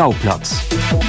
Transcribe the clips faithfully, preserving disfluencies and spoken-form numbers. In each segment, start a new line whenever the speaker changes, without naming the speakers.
Schauplatz.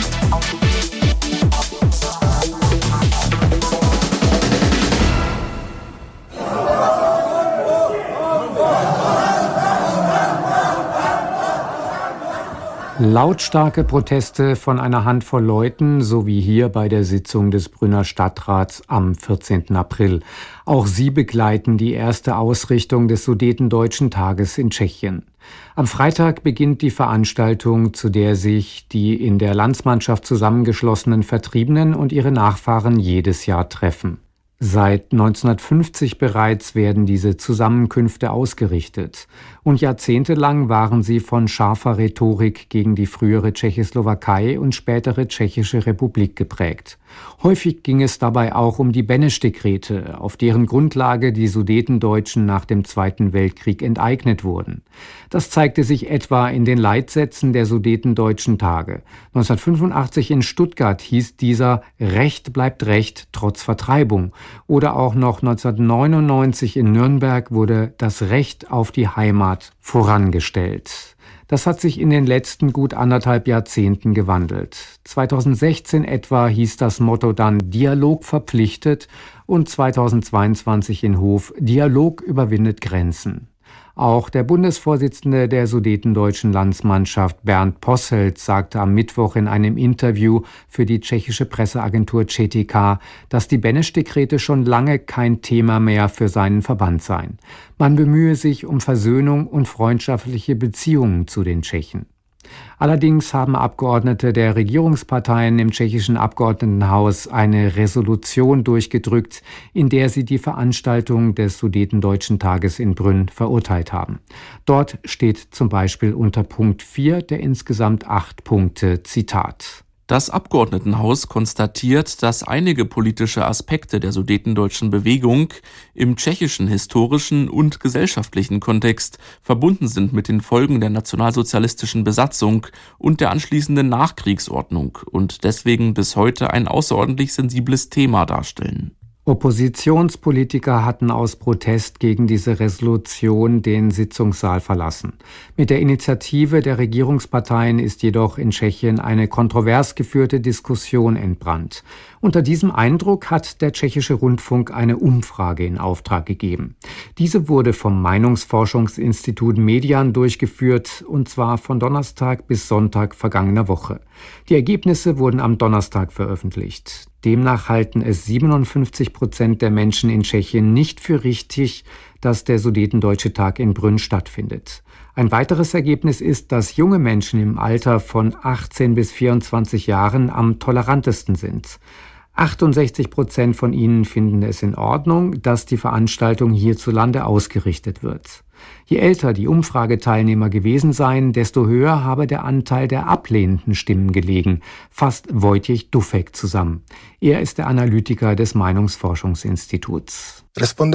Lautstarke Proteste von einer Handvoll Leuten, so wie hier bei der Sitzung des Brünner Stadtrats am vierzehnten April. Auch sie begleiten die erste Ausrichtung des Sudetendeutschen Tages in Tschechien. Am Freitag beginnt die Veranstaltung, zu der sich die in der Landsmannschaft zusammengeschlossenen Vertriebenen und ihre Nachfahren jedes Jahr treffen. Seit neunzehnhundertfünfzig bereits werden diese Zusammenkünfte ausgerichtet. Und jahrzehntelang waren sie von scharfer Rhetorik gegen die frühere Tschechoslowakei und spätere Tschechische Republik geprägt. Häufig ging es dabei auch um die Beneš-Dekrete, auf deren Grundlage die Sudetendeutschen nach dem Zweiten Weltkrieg enteignet wurden. Das zeigte sich etwa in den Leitsätzen der Sudetendeutschen Tage. neunzehnhundertfünfundachtzig in Stuttgart hieß dieser »Recht bleibt Recht trotz Vertreibung«. Oder auch noch neunzehnhundertneunundneunzig in Nürnberg wurde das Recht auf die Heimat vorangestellt. Das hat sich in den letzten gut anderthalb Jahrzehnten gewandelt. zweitausendsechzehn etwa hieß das Motto dann Dialog verpflichtet und zweitausendzweiundzwanzig in Hof Dialog überwindet Grenzen. Auch der Bundesvorsitzende der Sudetendeutschen Landsmannschaft Bernd Posselt sagte am Mittwoch in einem Interview für die tschechische Presseagentur C T K, dass die Beneš-Dekrete schon lange kein Thema mehr für seinen Verband seien. Man bemühe sich um Versöhnung und freundschaftliche Beziehungen zu den Tschechen. Allerdings haben Abgeordnete der Regierungsparteien im tschechischen Abgeordnetenhaus eine Resolution durchgedrückt, in der sie die Veranstaltung des Sudetendeutschen Tages in Brünn verurteilt haben. Dort steht zum Beispiel unter Punkt vier der insgesamt acht Punkte, Zitat:
Das Abgeordnetenhaus konstatiert, dass einige politische Aspekte der sudetendeutschen Bewegung im tschechischen historischen und gesellschaftlichen Kontext verbunden sind mit den Folgen der nationalsozialistischen Besatzung und der anschließenden Nachkriegsordnung und deswegen bis heute ein außerordentlich sensibles Thema darstellen.
Oppositionspolitiker hatten aus Protest gegen diese Resolution den Sitzungssaal verlassen. Mit der Initiative der Regierungsparteien ist jedoch in Tschechien eine kontrovers geführte Diskussion entbrannt. Unter diesem Eindruck hat der tschechische Rundfunk eine Umfrage in Auftrag gegeben. Diese wurde vom Meinungsforschungsinstitut Median durchgeführt, und zwar von Donnerstag bis Sonntag vergangener Woche. Die Ergebnisse wurden am Donnerstag veröffentlicht. Demnach halten es siebenundfünfzig Prozent der Menschen in Tschechien nicht für richtig, dass der Sudetendeutsche Tag in Brünn stattfindet. Ein weiteres Ergebnis ist, dass junge Menschen im Alter von achtzehn bis vierundzwanzig Jahren am tolerantesten sind. achtundsechzig Prozent von ihnen finden es in Ordnung, dass die Veranstaltung hierzulande ausgerichtet wird. Je älter die Umfrageteilnehmer gewesen seien, desto höher habe der Anteil der ablehnenden Stimmen gelegen, fasst Wojciech Dufek zusammen. Er ist der Analytiker des Meinungsforschungsinstituts.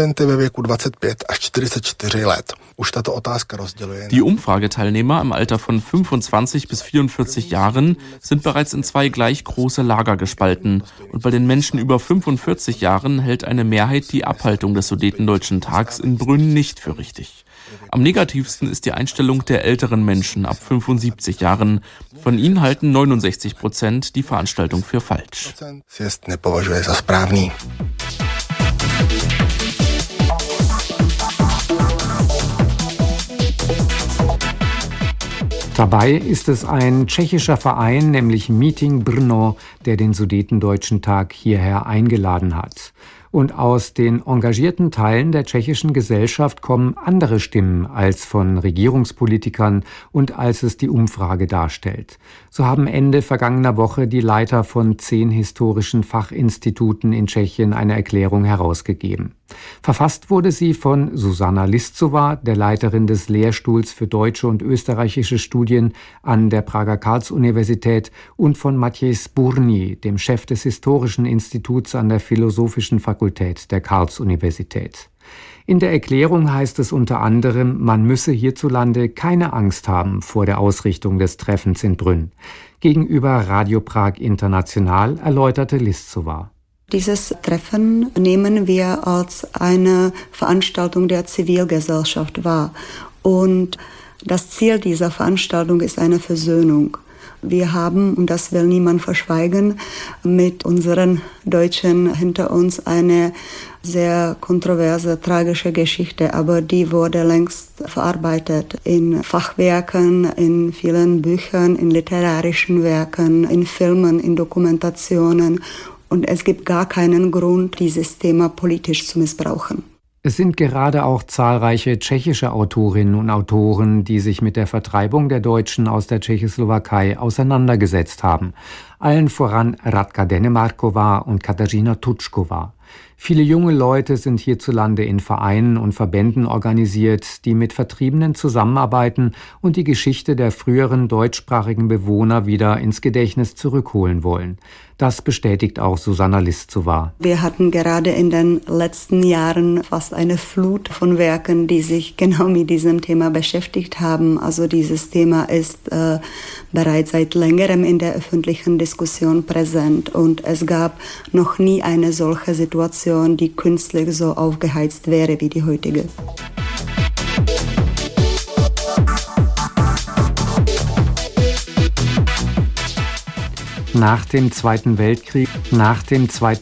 Die Umfrageteilnehmer im Alter von fünfundzwanzig bis vierundvierzig Jahren sind bereits in zwei gleich große Lager gespalten. Und bei den Menschen über fünfundvierzig Jahren hält eine Mehrheit die Abhaltung des Sudetendeutschen Tags in Brünn nicht für richtig. Am negativsten ist die Einstellung der älteren Menschen ab fünfundsiebzig Jahren. Von ihnen halten neunundsechzig Prozent die Veranstaltung für falsch.
Dabei ist es ein tschechischer Verein, nämlich Meeting Brno, der den Sudetendeutschen Tag hierher eingeladen hat. Und aus den engagierten Teilen der tschechischen Gesellschaft kommen andere Stimmen als von Regierungspolitikern und als es die Umfrage darstellt. So haben Ende vergangener Woche die Leiter von zehn historischen Fachinstituten in Tschechien eine Erklärung herausgegeben. Verfasst wurde sie von Susanna Liscová, der Leiterin des Lehrstuhls für deutsche und österreichische Studien an der Prager Karls-Universität, und von Matěj Spurný, dem Chef des Historischen Instituts an der Philosophischen Fakultät der Karls-Universität. In der Erklärung heißt es unter anderem, man müsse hierzulande keine Angst haben vor der Ausrichtung des Treffens in Brünn. Gegenüber Radio Prag International erläuterte Liscová:
Dieses Treffen nehmen wir als eine Veranstaltung der Zivilgesellschaft wahr. Und das Ziel dieser Veranstaltung ist eine Versöhnung. Wir haben, und das will niemand verschweigen, mit unseren Deutschen hinter uns eine sehr kontroverse, tragische Geschichte, aber die wurde längst verarbeitet in Fachwerken, in vielen Büchern, in literarischen Werken, in Filmen, in Dokumentationen. Und es gibt gar keinen Grund, dieses Thema politisch zu missbrauchen.
Es sind gerade auch zahlreiche tschechische Autorinnen und Autoren, die sich mit der Vertreibung der Deutschen aus der Tschechoslowakei auseinandergesetzt haben. Allen voran Radka Denemarková und Kateřina Tučková. Viele junge Leute sind hierzulande in Vereinen und Verbänden organisiert, die mit Vertriebenen zusammenarbeiten und die Geschichte der früheren deutschsprachigen Bewohner wieder ins Gedächtnis zurückholen wollen. Das bestätigt auch Susanna Liszowá.
Wir hatten gerade in den letzten Jahren fast eine Flut von Werken, die sich genau mit diesem Thema beschäftigt haben. Also dieses Thema ist äh, bereits seit längerem in der öffentlichen Diskussion präsent und es gab noch nie eine solche Situation, die künstlich so aufgeheizt wäre wie die heutige.
Nach dem Zweiten Weltkrieg, nach dem Zweiten